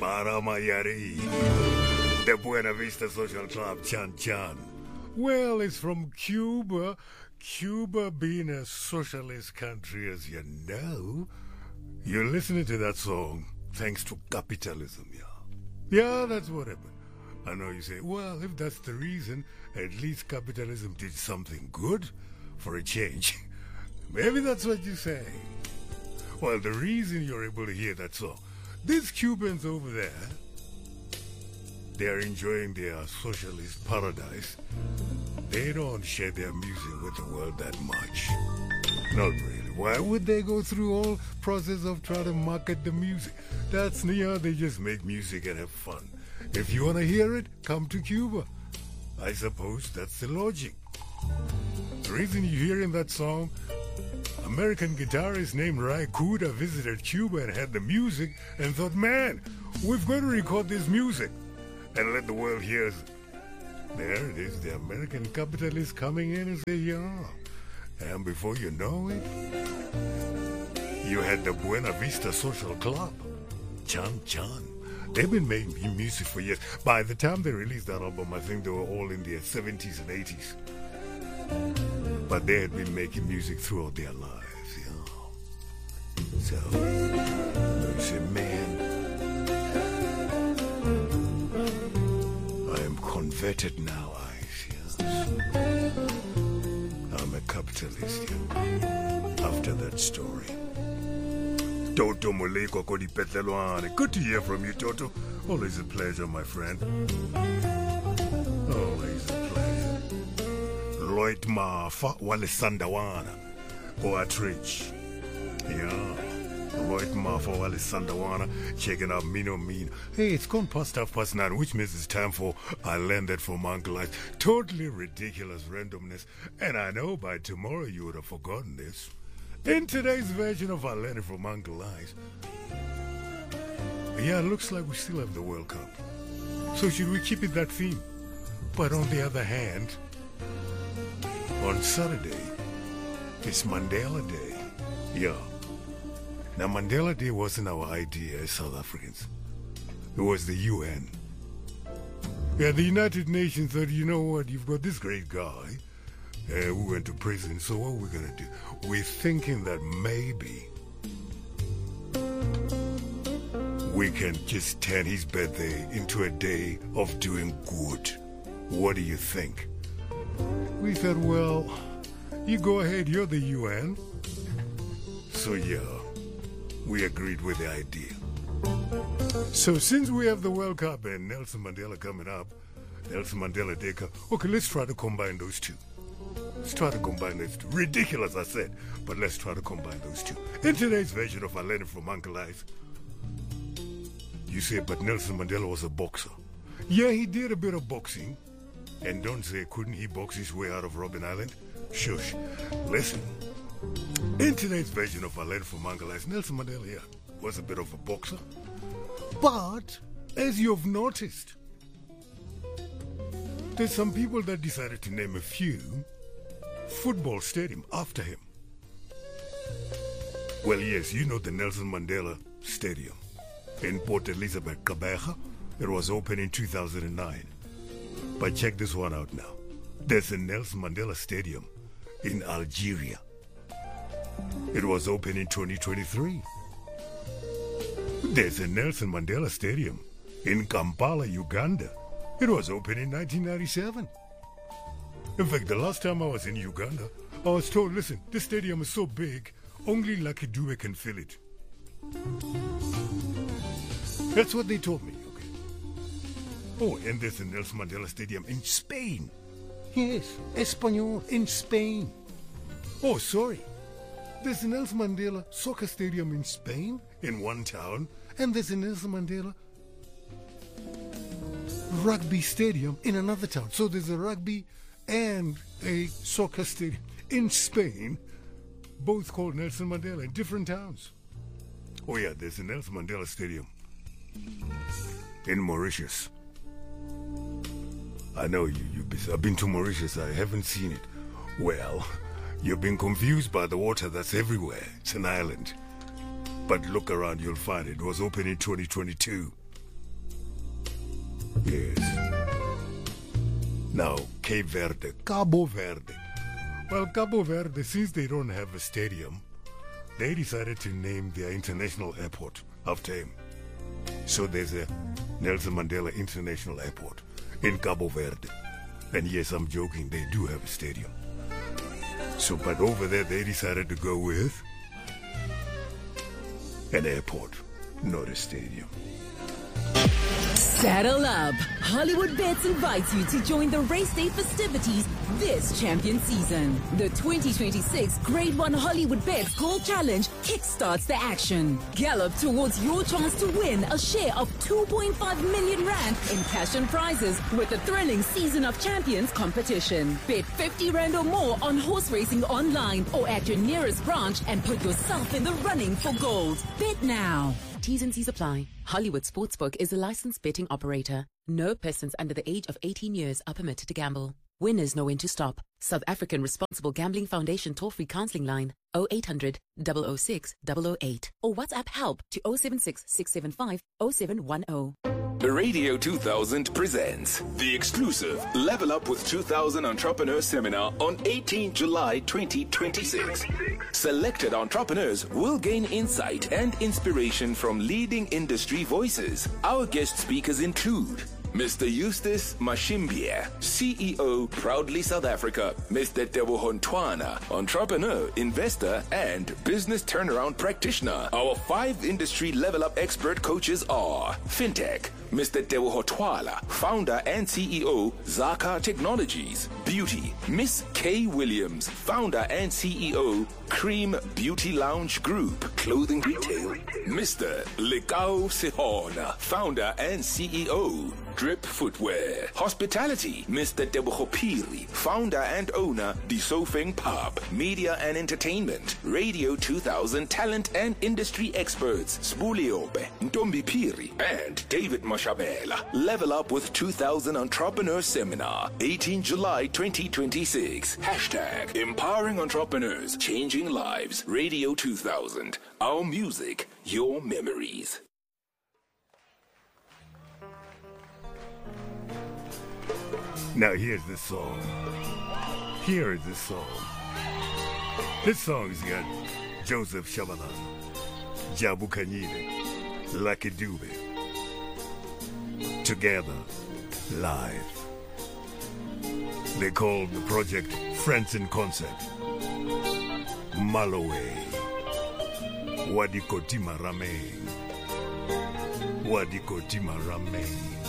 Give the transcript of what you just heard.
Maramayari. The Buena Vista Social Club, Chan Chan. Well, it's from Cuba. Cuba being a socialist country, as you know. You're listening to that song thanks to capitalism, yeah. Yeah, that's what happened. I know you say, well, if that's the reason, at least capitalism did something good for a change. Maybe that's what you say. Well, the reason you're able to hear that song, these Cubans over there, they're enjoying their socialist paradise. They don't share their music with the world that much. Not really. Why would they go through all process of trying to market the music? That's they just make music and have fun. If you want to hear it, come to Cuba. I suppose that's the logic. The reason you're hearing that song, American guitarist named Ry Cooder visited Cuba and had the music and thought, man, we've got to record this music and let the world hear it. There it is, the American capitalist coming in and say, yeah. And before you know it, you had the Buena Vista Social Club, Chan Chan. They've been making music for years. By the time they released that album, I think they were all in their 70s and 80s. But they had been making music throughout their lives, you know. So, you say, man, I am converted now, yes. I'm a capitalist, yeah. After that story. Toto Moleko Kodi Petelwane. Good to hear from you, Toto. Always a pleasure, my friend. Always a pleasure. Lloyd Mafa Wale Sandawana. Oatrich. Yeah. Lloyd Mafa Wale Sandawana. Checking out Mino Mean. Hey, it's gone past 9:30, which means it's time for I Learned That From Uncle Ice. Totally ridiculous randomness. And I know by tomorrow you would have forgotten this. In today's version of I Learned It From Uncle Ice, yeah, it looks like we still have the World Cup. So should we keep it that theme? But on the other hand, on Saturday, it's Mandela Day. Yeah. Now, Mandela Day wasn't our idea as South Africans. It was the UN. Yeah, the United Nations said, you know what, you've got this great guy. We went to prison, so what are we going to do? We're thinking that maybe we can just turn his birthday into a day of doing good. What do you think? We said, well, you go ahead, you're the UN. So yeah, we agreed with the idea. So since we have the World Cup and Nelson Mandela coming up, Nelson Mandela Day, okay, let's try to combine those two. Let's try to combine those two. Ridiculous, I said, but let's try to combine those two. In today's version of I Learned It From Uncle Ice, you say, but Nelson Mandela was a boxer. Yeah, he did a bit of boxing. And don't say, couldn't he box his way out of Robben Island? Shush. Listen. In today's version of I Learned It From Uncle Ice, Nelson Mandela, yeah, was a bit of a boxer. But, as you've noticed, there's some people that decided to name a few football stadium after him. Well, yes, you know the Nelson Mandela Stadium in Port Elizabeth, Gqeberha. It was opened in 2009. But check this one out now. There's a Nelson Mandela Stadium in Algeria. It was opened in 2023. There's a Nelson Mandela Stadium in Kampala, Uganda. It was opened in 1997. In fact, the last time I was in Uganda, I was told, listen, this stadium is so big, only Lucky Dube can fill it. That's what they told me, okay. Oh, and there's a Nelson Mandela Stadium in Spain. Yes, Espanyol in Spain. Oh, sorry. There's a Nelson Mandela Soccer Stadium in Spain, in one town, and there's a Nelson Mandela Rugby Stadium in another town. So there's a rugby and a soccer stadium in Spain, both called Nelson Mandela, in different towns. Oh yeah, there's a Nelson Mandela Stadium in Mauritius. I know I've been to Mauritius, I haven't seen it. Well, you've been confused by the water that's everywhere. It's an island. But look around, you'll find it. It was opened in 2022. Yes. Now, Cape Verde, Cabo Verde. Well, Cabo Verde, since they don't have a stadium, they decided to name their international airport after him. So there's a Nelson Mandela International Airport in Cabo Verde. And yes, I'm joking, they do have a stadium. So, but over there, they decided to go with an airport, not a stadium. Saddle up! Hollywood Bets invites you to join the race day festivities this champion season. The 2026 Grade 1 Hollywood Bets Gold Challenge kickstarts the action. Gallop towards your chance to win a share of 2.5 million rand in cash and prizes with the thrilling Season of Champions competition. Bet 50 rand or more on horse racing online or at your nearest branch and put yourself in the running for gold. Bet now. T's and C's apply. Hollywood Sportsbook is a licensed betting operator. No persons under the age of 18 years are permitted to gamble. Winners know when to stop. South African Responsible Gambling Foundation toll-free counseling line 0800 006 008 or WhatsApp help to 076 675 0710. Radio 2000 presents the exclusive Level Up with 2000 Entrepreneur Seminar on 18 July 2026. Selected entrepreneurs will gain insight and inspiration from leading industry voices. Our guest speakers include Mr. Eustace Mashimbia, CEO, Proudly South Africa. Mr. Teboho Ntwana, entrepreneur, investor, and business turnaround practitioner. Our 5 industry level up expert coaches are FinTech, Mr. Teboho Twala, founder and CEO, Zaka Technologies. Beauty, Miss Kay Williams, founder and CEO, Cream Beauty Lounge Group, clothing retail. Mr. Lekao Sehona, founder and CEO, Drip Footwear. Hospitality, Mr. Teboho Piri, founder and owner, Disofeng Pub. Media and entertainment, Radio 2000 talent and industry experts, Spuliope, Ntombi Piri, and David Mashabela. Level Up with 2000 Entrepreneur Seminar, 18 July 2026. Hashtag Empowering Entrepreneurs, Changing Lives. Radio 2000. Our music, your memories. Now here's the song. Here is the song. This song's got Joseph Shabalala, Jabu Kanyile, Lucky Dube. Together, live. They call the project Friends in Concert. Malowe. Wadikotima Rameng. Wadikotima Rameng.